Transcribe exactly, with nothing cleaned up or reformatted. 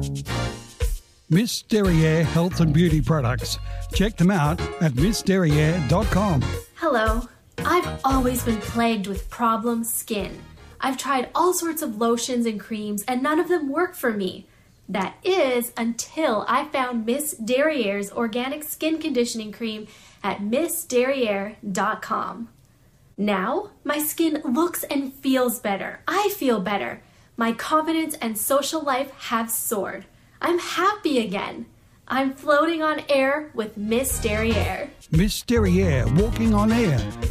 Miss Derriere Health and Beauty Products. Check them out at miss derriere dot com. Hello. I've always been plagued with problem skin. I've tried all sorts of lotions and creams and none of them work for me. That is until I found Miss Derriere's organic skin conditioning cream at miss derriere dot com. Now, my skin looks and feels better. I feel better. My confidence and social life have soared. I'm happy again. I'm floating on air with Miss Derriere. Miss Derriere, walking on air.